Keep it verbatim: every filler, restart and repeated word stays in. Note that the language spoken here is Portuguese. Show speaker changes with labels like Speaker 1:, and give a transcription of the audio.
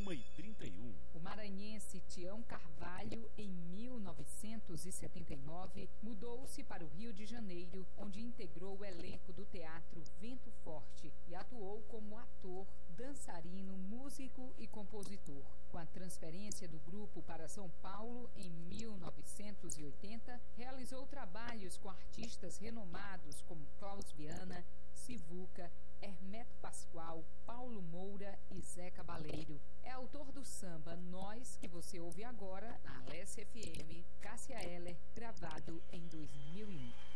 Speaker 1: uma e trinta e um.
Speaker 2: O maranhense Tião Carvalho, em mil novecentos e setenta e nove, mudou-se para o Rio de Janeiro, onde integrou o elenco do Teatro Vento Forte e atuou como ator, dançarino, músico e compositor. Com a transferência do grupo para São Paulo, em mil novecentos e oitenta, realizou trabalhos com artistas renomados como Klaus Viana, Sivuca, Hermeto Pascoal, Paulo Moura e Zé Cabaleiro. É autor do samba Nós, que você ouve agora na Alessia F M, Cássia Eller, gravado em dois mil e um.